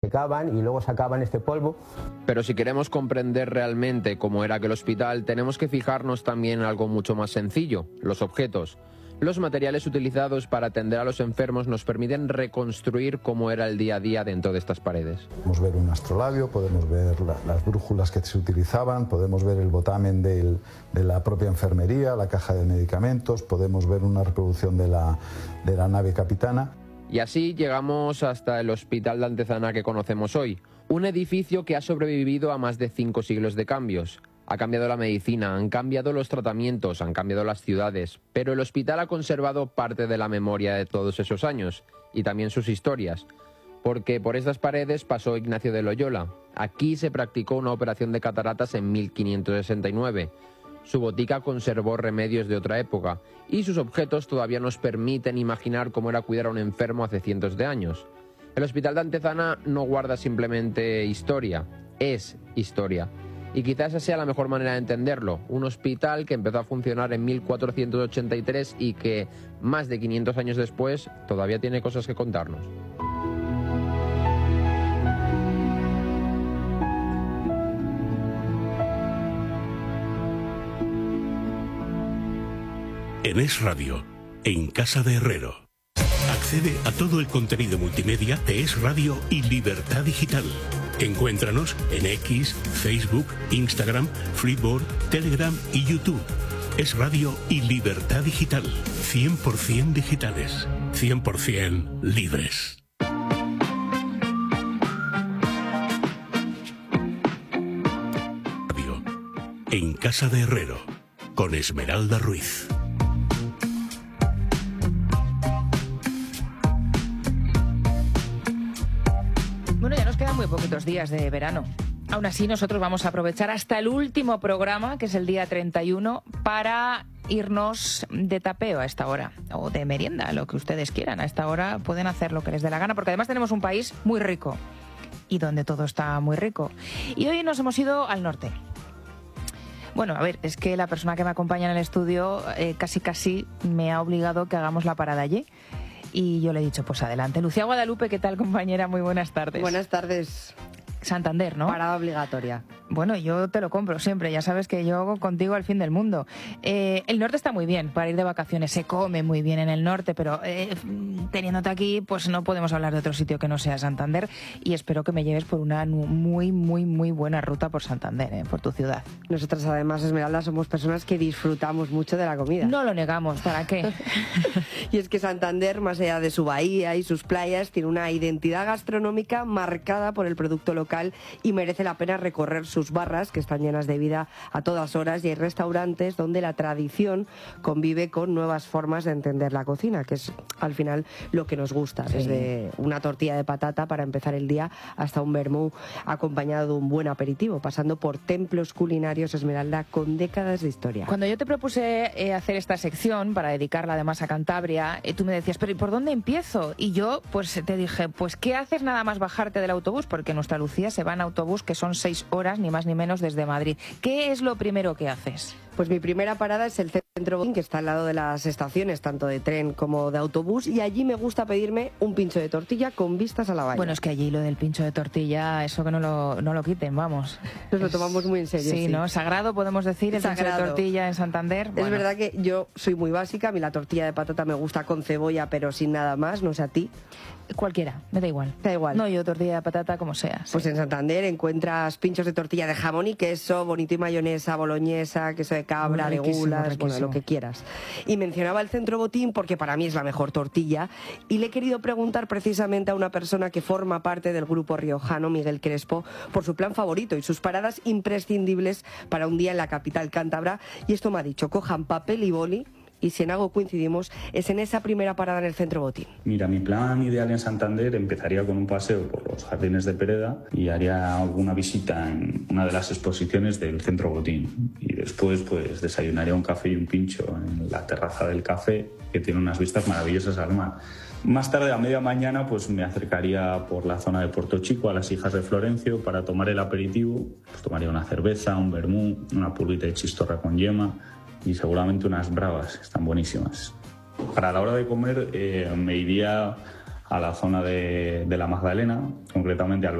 secaban y luego sacaban este polvo. Pero si queremos comprender realmente cómo era aquel hospital, tenemos que fijarnos también en algo mucho más sencillo: los objetos. Los materiales utilizados para atender a los enfermos nos permiten reconstruir cómo era el día a día dentro de estas paredes. Podemos ver un astrolabio, podemos ver las brújulas que se utilizaban, podemos ver el botamen de la propia enfermería, la caja de medicamentos, podemos ver una reproducción de la nave capitana. Y así llegamos hasta el Hospital de Antezana que conocemos hoy, un edificio que ha sobrevivido a más de 5 siglos de cambios. Ha cambiado la medicina, han cambiado los tratamientos, han cambiado las ciudades, pero el hospital ha conservado parte de la memoria de todos esos años y también sus historias, porque por estas paredes pasó Ignacio de Loyola. Aquí se practicó una operación de cataratas en 1569. Su botica conservó remedios de otra época y sus objetos todavía nos permiten imaginar cómo era cuidar a un enfermo hace cientos de años. El Hospital de Antezana no guarda simplemente historia, es historia. Y quizás esa sea la mejor manera de entenderlo. Un hospital que empezó a funcionar en 1483 y que, más de 500 años después, todavía tiene cosas que contarnos. En Es Radio, en Casa de Herrero. Accede a todo el contenido multimedia de Es Radio y Libertad Digital. Encuéntranos en X, Facebook, Instagram, Flipboard, Telegram y YouTube. Es Radio y Libertad Digital. 100% digitales. 100% libres. Radio. En Casa de Herrero. Con Esmeralda Ruiz. Bueno, ya nos quedan muy poquitos días de verano. Aún así, nosotros vamos a aprovechar hasta el último programa, que es el día 31, para irnos de tapeo a esta hora, o de merienda, lo que ustedes quieran. A esta hora pueden hacer lo que les dé la gana, porque además tenemos un país muy rico, y donde todo está muy rico. Y hoy nos hemos ido al norte. Bueno, a ver, es que la persona que me acompaña en el estudio casi me ha obligado que hagamos la parada allí. Y yo le he dicho, pues adelante. Lucía Guadalupe, ¿qué tal, compañera? Muy buenas tardes. Buenas tardes. Santander, ¿no? Parada obligatoria. Bueno, yo te lo compro siempre, ya sabes que yo contigo al fin del mundo. El norte está muy bien para ir de vacaciones, se come muy bien en el norte, pero teniéndote aquí, pues no podemos hablar de otro sitio que no sea Santander, y espero que me lleves por una muy buena ruta por Santander, por tu ciudad. Nosotras además, Esmeralda, somos personas que disfrutamos mucho de la comida. No lo negamos, ¿para qué? Y es que Santander, más allá de su bahía y sus playas, tiene una identidad gastronómica marcada por el producto local y merece la pena recorrer sus barras, que están llenas de vida a todas horas, y hay restaurantes donde la tradición convive con nuevas formas de entender la cocina, que es al final lo que nos gusta, sí. Desde una tortilla de patata para empezar el día hasta un vermú acompañado de un buen aperitivo, pasando por templos culinarios, Esmeralda, con décadas de historia. Cuando yo te propuse hacer esta sección para dedicarla además a Cantabria, tú me decías, pero ¿y por dónde empiezo? Y yo pues te dije, pues ¿qué haces nada más bajarte del autobús? Porque nuestra Lucía se va en autobús, que son 6 horas, ni más ni menos, desde Madrid. ¿Qué es lo primero que haces? Pues mi primera parada es el Centro Botín, que está al lado de las estaciones, tanto de tren como de autobús, y allí me gusta pedirme un pincho de tortilla con vistas a la bahía. Bueno, es que allí lo del pincho de tortilla, eso que no lo quiten, vamos. Nos lo tomamos muy en serio. Sí, ¿no? Sagrado, podemos decir, el pincho de tortilla en Santander. Es bueno. verdad que yo soy muy básica, a mí la tortilla de patata me gusta con cebolla, pero sin nada más, no sé a ti. Cualquiera, me da igual. Da igual. No, yo tortilla de patata como sea. Sí. Pues en Santander encuentras pinchos de tortilla de jamón y queso, bonito y mayonesa, boloñesa, queso de cabra, de gulas, bueno, lo que quieras. Y mencionaba el Centro Botín porque para mí es la mejor tortilla, y le he querido preguntar precisamente a una persona que forma parte del grupo riojano, Miguel Crespo, por su plan favorito y sus paradas imprescindibles para un día en la capital cántabra, y esto me ha dicho, cojan papel y boli, y si en algo coincidimos es en esa primera parada en el Centro Botín. Mira, mi plan ideal en Santander empezaría con un paseo por los jardines de Pereda y haría alguna visita en una de las exposiciones del Centro Botín. Y después pues desayunaría un café y un pincho en la terraza del café, que tiene unas vistas maravillosas al mar. Más tarde, a media mañana, pues me acercaría por la zona de Puerto Chico a las Hijas de Florencio para tomar el aperitivo. Pues tomaría una cerveza, un vermú, una pulvita de chistorra con yema y seguramente unas bravas, están buenísimas. Para la hora de comer me iría a la zona de la Magdalena, concretamente al